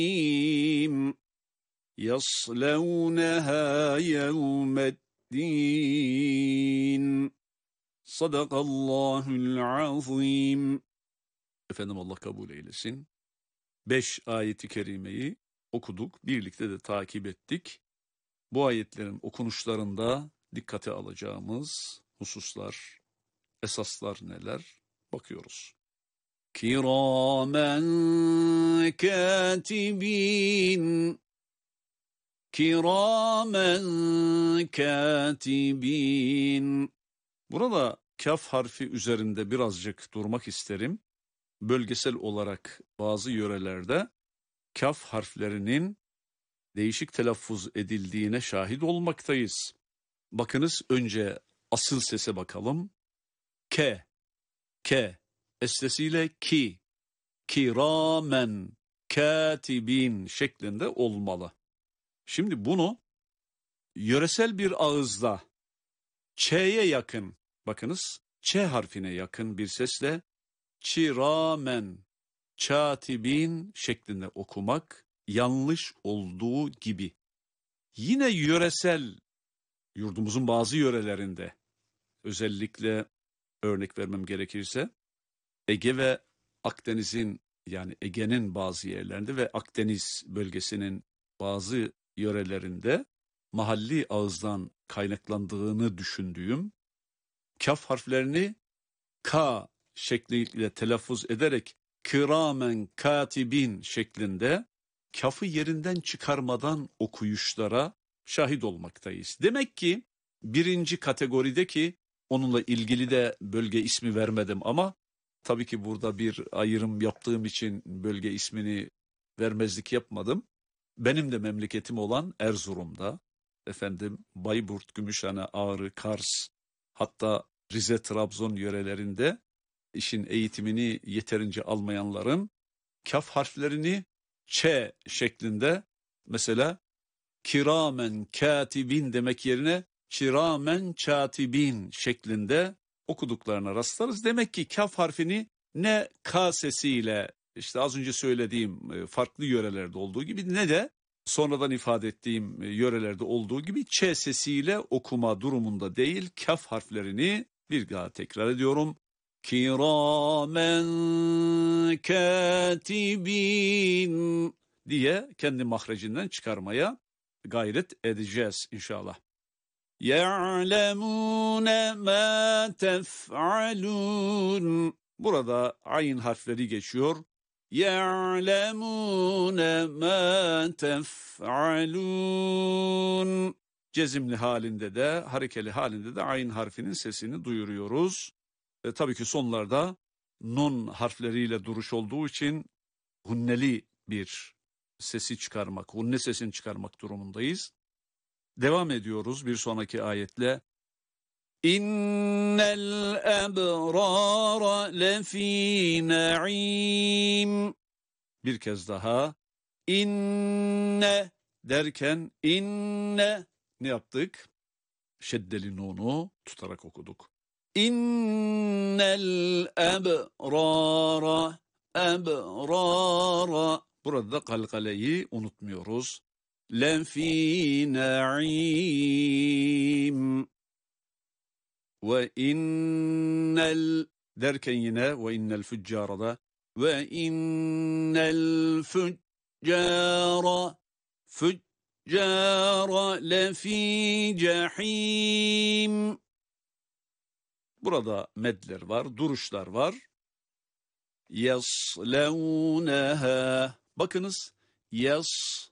يَصْلَوْنَهَا يَوْمَ الدِّينِ. Sadakallahul azim. Efendim Allah kabul eylesin. 5 ayeti kerimeyi okuduk, birlikte de takip ettik. Bu ayetlerin okunuşlarında dikkate alacağımız hususlar, esaslar neler? Bakıyoruz. Kiramen katibin. Kiramen katibin. Burada kaf harfi üzerinde birazcık durmak isterim. Bölgesel olarak bazı yörelerde kaf harflerinin değişik telaffuz edildiğine şahit olmaktayız. Bakınız önce asıl sese bakalım. Ke, ke, esnesiyle ki, kiramen, katibin şeklinde olmalı. Şimdi bunu yöresel bir ağızda ç'ye yakın, bakınız ç harfine yakın bir sesle çiramen, katibin şeklinde okumak yanlış olduğu gibi. Yine yöresel, yurdumuzun bazı yörelerinde, özellikle örnek vermem gerekirse Ege ve Akdeniz'in, yani Ege'nin bazı yerlerinde ve Akdeniz bölgesinin bazı yörelerinde mahalli ağızdan kaynaklandığını düşündüğüm kaf harflerini K şekliyle telaffuz ederek kiramen katibin şeklinde kafı yerinden çıkarmadan okuyuşlara şahit olmaktayız. Demek ki birinci kategorideki, onunla ilgili de bölge ismi vermedim ama tabii ki burada bir ayrım yaptığım için bölge ismini vermezlik yapmadım. Benim de memleketim olan Erzurum'da, Bayburt, Gümüşhane, Ağrı, Kars, hatta Rize, Trabzon yörelerinde işin eğitimini yeterince almayanların kaf harflerini ç şeklinde, mesela kiramen katibin demek yerine kiramen katibin şeklinde okuduklarına rastlarız. Demek ki kaf harfini ne k sesiyle, işte az önce söylediğim farklı yörelerde olduğu gibi, ne de sonradan ifade ettiğim yörelerde olduğu gibi ç sesiyle okuma durumunda değil, kaf harflerini bir daha tekrar ediyorum. Kiramen katibin diye kendi mahrecinden çıkarmaya gayret edeceğiz inşallah. يَعْلَمُونَ مَا تَفْعَلُونَ. Burada ayn harfleri geçiyor. يَعْلَمُونَ مَا تَفْعَلُونَ. Cezimli halinde de, harekeli halinde de ayn harfinin sesini duyuruyoruz. Tabii ki sonlarda nun harfleriyle duruş olduğu için hunneli bir sesi çıkarmak, hunne sesini çıkarmak durumundayız. Devam ediyoruz bir sonraki ayetle. İnnel ebrara lefî na'im. Bir kez daha. İnne derken inne ne yaptık? Şeddeli nunu tutarak okuduk. İnnel ebrara, ebrara. Burada da kalkaleyi unutmuyoruz. Lefî na'im. Ve innel derken yine ve innel füccâra da ve innel füccâra, füccâra lefî cehîm. Burada medler var, duruşlar var. Yaslevneha. Bakınız,